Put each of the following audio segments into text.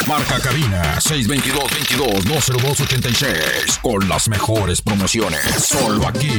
Marca cabina 622-22-202-86. Con las mejores promociones. Solo aquí.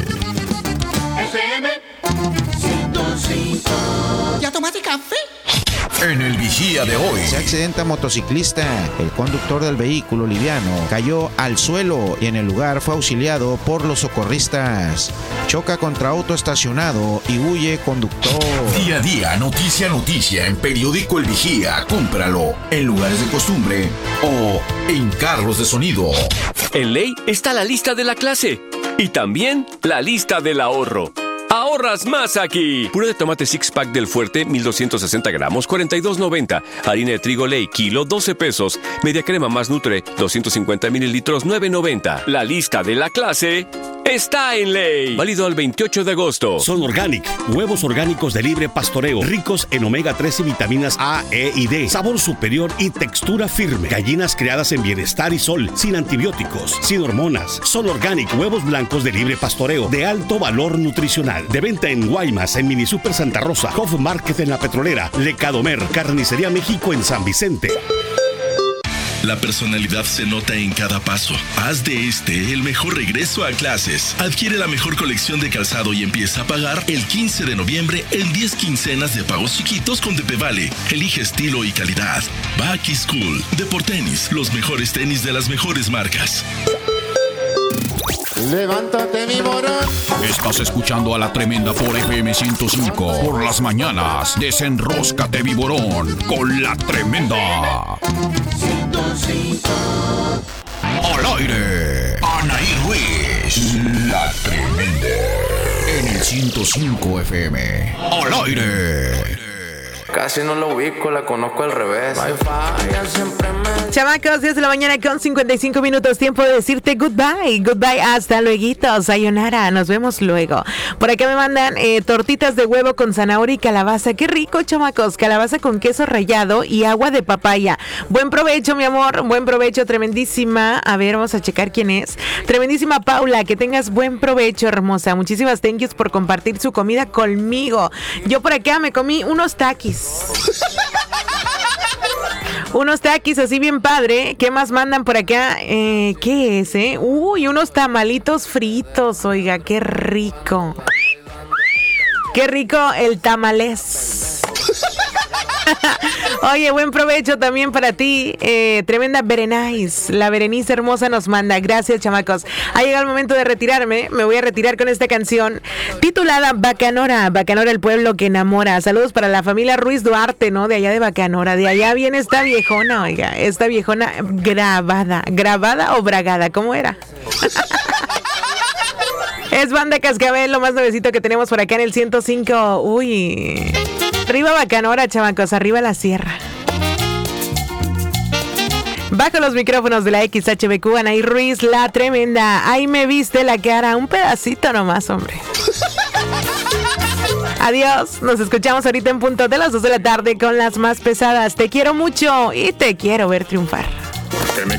FM 105. ¿Ya tomaste café? En el vigía de hoy. Se accidenta motociclista. El conductor del vehículo liviano cayó al suelo y en el lugar fue auxiliado por los socorristas. Choca contra auto estacionado y huye conductor. Día a día, noticia a noticia en Periódico El Vigía. Cómpralo en lugares de costumbre o en carros de sonido. En Ley está la lista de la clase y también la lista del ahorro. ¡Ahorras más aquí! Puré de tomate six pack del Fuerte, 1260 gramos, $42.90. Harina de trigo Ley, kilo, 12 pesos. Media crema más Nutre, 250 mililitros, $9.90. La lista de la clase está en Ley. Válido al 28 de agosto. Son Organic, huevos orgánicos de libre pastoreo, ricos en omega 3 y vitaminas A, E y D. Sabor superior y textura firme. Gallinas criadas en bienestar y sol, sin antibióticos, sin hormonas. Son Organic, huevos blancos de libre pastoreo, de alto valor nutricional. De venta en Guaymas, en Mini Super Santa Rosa, Hof Market en La Petrolera, Lecadomer, Carnicería México en San Vicente. La personalidad se nota en cada paso. Haz de este el mejor regreso a clases. Adquiere la mejor colección de calzado y empieza a pagar el 15 de noviembre en 10 quincenas de pagos chiquitos con Tepe Vale. Elige estilo y calidad. Baki School. Deportenis. Los mejores tenis de las mejores marcas. Levántate, mi morón. Estás escuchando a La Tremenda por FM 105. Por las mañanas, desenróscate, viborón, con La Tremenda. 105. Al aire, Anaí Ruiz, La Tremenda. En el 105 FM. Al aire. Casi no la ubico, la conozco al revés. Chamacos, 10 de la mañana con 55 minutos. Tiempo de decirte goodbye. Goodbye, hasta luego. Sayonara, nos vemos luego. Por acá me mandan tortitas de huevo con zanahoria y calabaza. Qué rico, chamacos. Calabaza con queso rallado y agua de papaya. Buen provecho, mi amor. Buen provecho, tremendísima. A ver, vamos a checar quién es. Tremendísima Paula, que tengas buen provecho, hermosa. Muchísimas thank yous por compartir su comida conmigo. Yo por acá me comí unos taquis. Unos taquis así bien padre. ¿Qué más mandan por acá? ¿Qué es, Uy, unos tamalitos fritos. Oiga, qué rico. Qué rico el tamalés. Oye, buen provecho también para ti. Tremenda Berenice. La Berenice hermosa nos manda. Gracias, chamacos. Ha llegado el momento de retirarme. Me voy a retirar con esta canción titulada Bacanora. Bacanora, el pueblo que enamora. Saludos para la familia Ruiz Duarte, ¿no? De allá de Bacanora. De allá viene esta viejona, oiga. Esta viejona grabada. ¿Grabada o bragada? ¿Cómo era? Es Banda Cascabel, lo más nuevecito que tenemos por acá en el 105. Uy. Arriba Bacanora, chamacos, arriba la sierra. Bajo los micrófonos de la XHBQ, Anaí Ruiz, La Tremenda. Ahí me viste la cara, un pedacito nomás, hombre. Adiós, nos escuchamos ahorita en punto de las 2 de la tarde con las más pesadas. Te quiero mucho y te quiero ver triunfar.